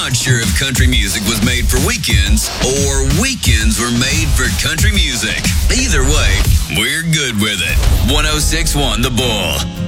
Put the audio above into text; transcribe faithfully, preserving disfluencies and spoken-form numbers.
not sure if country music was made for weekends or weekends were made for country music. Either way, we're good with it. one oh six point one The Bull.